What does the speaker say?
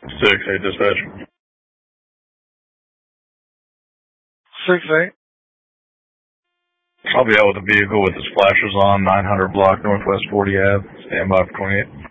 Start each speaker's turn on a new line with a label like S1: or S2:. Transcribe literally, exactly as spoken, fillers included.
S1: Six, eight, dispatch.
S2: Six, eight.
S1: I'll be out with the vehicle with the splashers on, nine hundred block Northwest forty Ave. Stand by for twenty-eight.